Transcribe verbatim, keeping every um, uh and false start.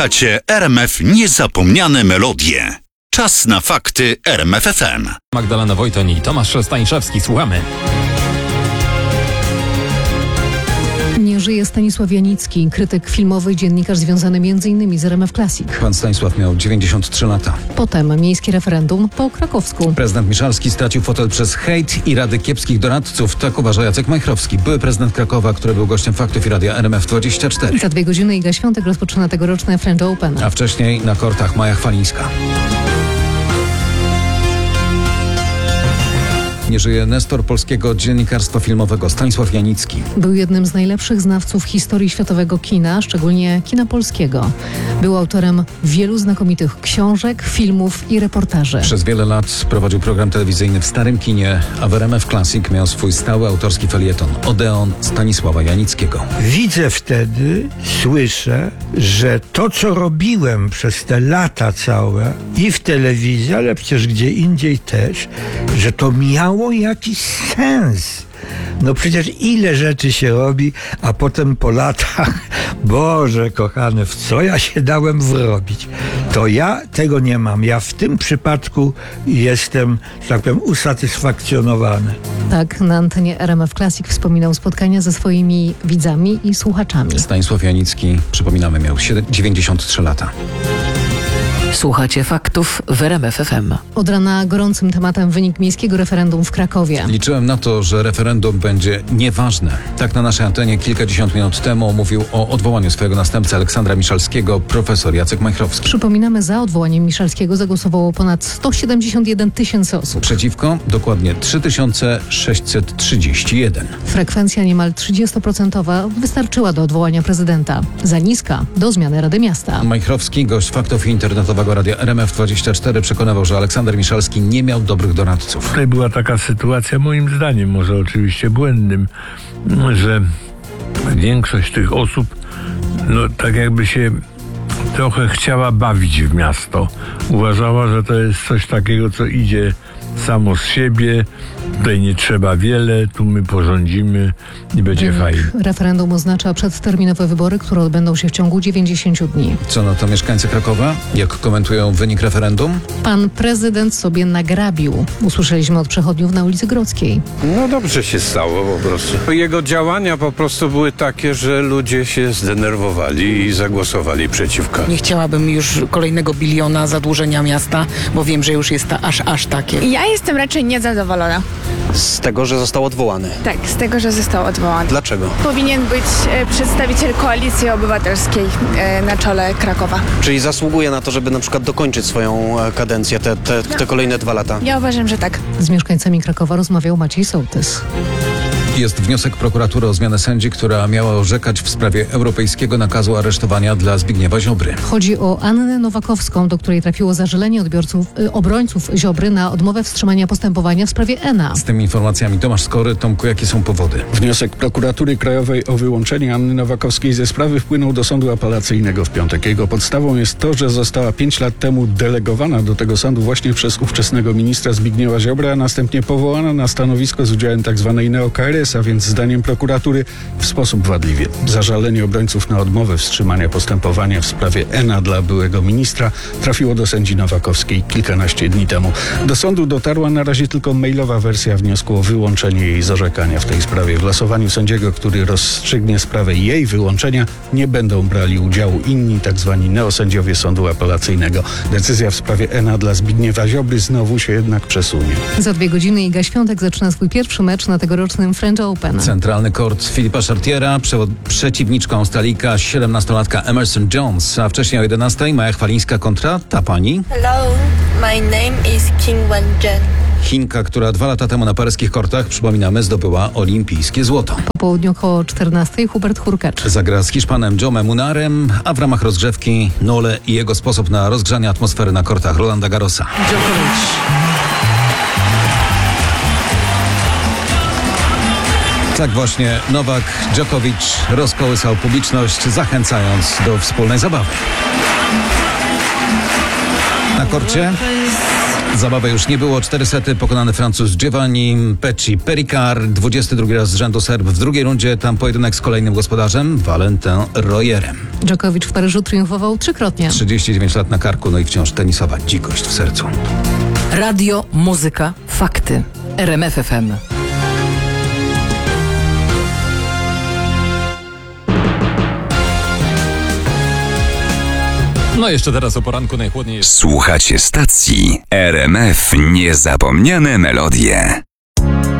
Słuchacie R M F Niezapomniane Melodie. Czas na fakty R M F F M. Magdalena Wojtoń i Tomasz Staniszewski. Słuchamy. Nie żyje Stanisław Janicki, krytyk filmowy, dziennikarz związany między innymi z R M F Classic. Pan Stanisław miał dziewięćdziesiąt trzy lata. Potem miejskie referendum po krakowsku. Prezydent Miszalski stracił fotel przez hejt i rady kiepskich doradców. Tak uważa Jacek Majchrowski, były prezydent Krakowa, który był gościem Faktów i Radia R M F dwadzieścia cztery. Za dwie godziny Iga Świątek rozpoczyna tegoroczne French Open. A wcześniej na kortach Maja Chwalińska. Nie żyje nestor polskiego dziennikarstwa filmowego Stanisław Janicki. Był jednym z najlepszych znawców historii światowego kina, szczególnie kina polskiego. Był autorem wielu znakomitych książek, filmów i reportaży. Przez wiele lat prowadził program telewizyjny w Starym Kinie, a w R M F Classic miał swój stały autorski felieton Odeon Stanisława Janickiego. Widzę wtedy, słyszę, że to, co robiłem przez te lata całe i w telewizji, ale przecież gdzie indziej też, że to miało jakiś sens. No przecież ile rzeczy się robi, a potem po latach, Boże kochany, w co ja się dałem wrobić? To ja tego nie mam. Ja w tym przypadku jestem, że tak powiem, usatysfakcjonowany. Tak, na antenie R M F Classic wspominał spotkania ze swoimi widzami i słuchaczami. Stanisław Janicki, przypominamy, miał dziewięćdziesiąt trzy lata. Słuchacie faktów w R M F F M. Od rana gorącym tematem wynik miejskiego referendum w Krakowie. Liczyłem na to, że referendum będzie nieważne. Tak na naszej antenie kilkadziesiąt minut temu mówił o odwołaniu swojego następcy Aleksandra Miszalskiego profesor Jacek Majchrowski. Przypominamy, za odwołaniem Miszalskiego zagłosowało ponad sto siedemdziesiąt jeden tysięcy osób. Przeciwko dokładnie trzy tysiące sześćset trzydzieści jeden. Frekwencja niemal trzydziestoprocentowa wystarczyła do odwołania prezydenta. Za niska do zmiany Rady Miasta. Majchrowski, gość Faktów internetowego Radia R M F dwadzieścia cztery, przekonywał, że Aleksander Miszalski nie miał dobrych doradców. Tutaj była taka sytuacja, moim zdaniem, może oczywiście błędnym, że większość tych osób, no tak jakby się trochę chciała bawić w miasto. Uważała, że to jest coś takiego, co idzie samo z siebie, tutaj nie trzeba wiele, tu my porządzimy i będzie fajnie. Referendum oznacza przedterminowe wybory, które odbędą się w ciągu dziewięćdziesięciu dni. Co na to mieszkańcy Krakowa? Jak komentują wynik referendum? Pan prezydent sobie nagrabił. Usłyszeliśmy od przechodniów na ulicy Grodzkiej. No dobrze się stało po prostu. Jego działania po prostu były takie, że ludzie się zdenerwowali i zagłosowali przeciwko. Nie chciałabym już kolejnego biliona zadłużenia miasta, bo wiem, że już jest ta, aż, aż takie. Ja jestem raczej niezadowolona. Z tego, że został odwołany? Tak, z tego, że został odwołany. Dlaczego? Powinien być e, przedstawiciel Koalicji Obywatelskiej e, na czele Krakowa. Czyli zasługuje na to, żeby na przykład dokończyć swoją kadencję, te, te, te kolejne dwa lata? Ja uważam, że tak. Z mieszkańcami Krakowa rozmawiał Maciej Sołtys. Jest wniosek prokuratury o zmianę sędzi, która miała orzekać w sprawie europejskiego nakazu aresztowania dla Zbigniewa Ziobry. Chodzi o Annę Nowakowską, do której trafiło zażalenie odbiorców, y, obrońców Ziobry na odmowę wstrzymania postępowania w sprawie E N A. Z tymi informacjami Tomasz Skory. Tomku, jakie są powody? Wniosek prokuratury krajowej o wyłączenie Anny Nowakowskiej ze sprawy wpłynął do sądu apelacyjnego w piątek. Jego podstawą jest to, że została pięć lat temu delegowana do tego sądu właśnie przez ówczesnego ministra Zbigniewa Ziobry, a następnie powołana na stanowisko z udziałem tzw. neo-K R S, a więc zdaniem prokuratury w sposób wadliwie. Zażalenie obrońców na odmowę wstrzymania postępowania w sprawie E N A dla byłego ministra trafiło do sędzi Nowakowskiej kilkanaście dni temu. Do sądu dotarła na razie tylko mailowa wersja wniosku o wyłączenie jej z orzekania w tej sprawie. W losowaniu sędziego, który rozstrzygnie sprawę jej wyłączenia, nie będą brali udziału inni tzw. neosędziowie sądu apelacyjnego. Decyzja w sprawie E N A dla Zbigniewa Ziobry znowu się jednak przesunie. Za dwie godziny Iga Świątek zaczyna swój pierwszy mecz na tegorocznym French Open. Centralny kort Filipa Chartiera, przewo- przeciwniczką Australika siedemnastolatka Emerson Jones, a wcześniej o jedenastej Maja Chwalińska kontra ta pani. Hello, my name is Kim Wan-jen. Chinka, która dwa lata temu na paryskich kortach, przypominamy, zdobyła olimpijskie złoto. Po południu około czternastej Hubert Hurkacz Zagra z Hiszpanem Jomem Munarem, a w ramach rozgrzewki Nole i jego sposób na rozgrzanie atmosfery na kortach Rolanda Garrosa. Tak właśnie Nowak Djokovic rozkołysał publiczność, zachęcając do wspólnej zabawy. Na korcie zabawy już nie było. Cztery sety, pokonany Francuz Giovanni Pecci Pericard, dwudziesty drugi raz z rzędu Serb w drugiej rundzie. Tam pojedynek z kolejnym gospodarzem, Valentin Royerem. Djokovic w Paryżu triumfował trzykrotnie. trzydzieści dziewięć lat na karku, no i wciąż tenisowa dzikość w sercu. Radio, muzyka, fakty. R M F F M. No jeszcze teraz o poranku najchłodniej jest. Słuchacie stacji R M F Niezapomniane Melodie.